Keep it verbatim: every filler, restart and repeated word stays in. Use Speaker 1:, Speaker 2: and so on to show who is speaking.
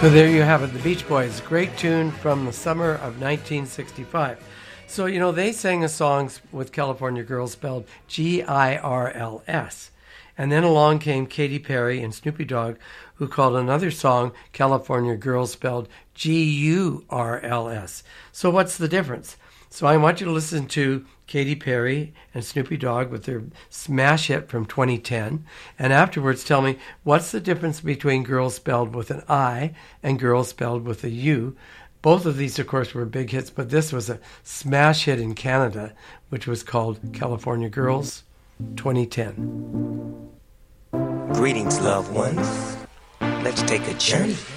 Speaker 1: So there you have it, the Beach Boys, great tune from the summer of nineteen sixty-five. So, you know, they sang a song with California Girls spelled G I R L S. And then along came Katy Perry and Snoopy Dogg, who called another song California Girls spelled G U R L S. So what's the difference? So I want you to listen to Katy Perry and Snoopy Dogg with their smash hit from twenty ten. And afterwards tell me, what's the difference between girls spelled with an I and girls spelled with a U? Both of these, of course, were big hits, but this was a smash hit in Canada, which was called California Girls twenty ten.
Speaker 2: Greetings, loved ones. Let's take a journey